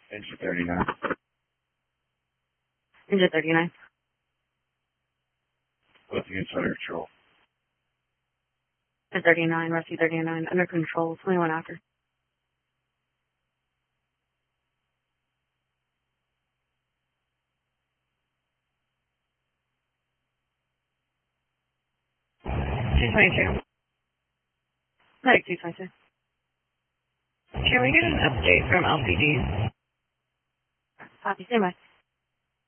Engine 39. Engine 39. With the inside control. Engine 39, Rescue 39, under control, 21 after. $222. Medic 222. Can we get an update from LPD? Copy, stand by.